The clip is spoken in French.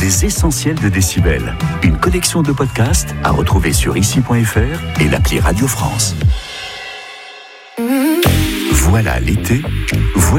Les essentiels de Décibel. Une collection de podcasts à retrouver sur ici.fr et l'appli Radio France. Voilà l'été.